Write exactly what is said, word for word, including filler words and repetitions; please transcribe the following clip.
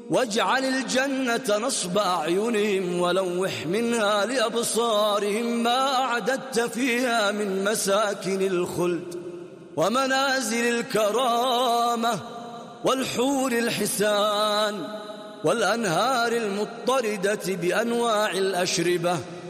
واجعل الجنة نصب أعينهم ولوح منها لأبصارهم ما أعددت فيها من مساكن الخلد ومنازل الكرامة والحور الحسان والأنهار المضطردة بأنواع الأشربة